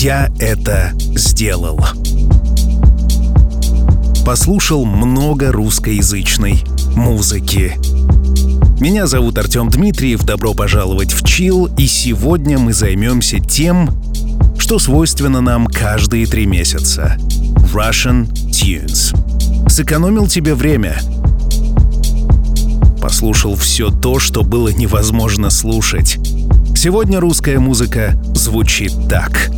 я это сделал. Послушал много русскоязычной музыки. Меня зовут Артем Дмитриев, добро пожаловать в Chill, и сегодня мы займемся тем, что свойственно нам каждые 3 месяца. Russian Tunes. Сэкономил тебе время. Послушал все то, что было невозможно слушать. Сегодня русская музыка звучит так.